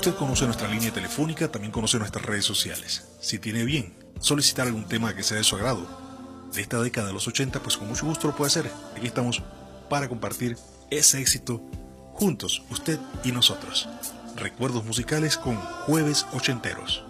Usted conoce nuestra línea telefónica, también conoce nuestras redes sociales. Si tiene bien solicitar algún tema que sea de su agrado de esta década de los 80, pues con mucho gusto lo puede hacer. Aquí estamos para compartir ese éxito juntos, usted y nosotros. Recuerdos musicales con Jueves Ochenteros.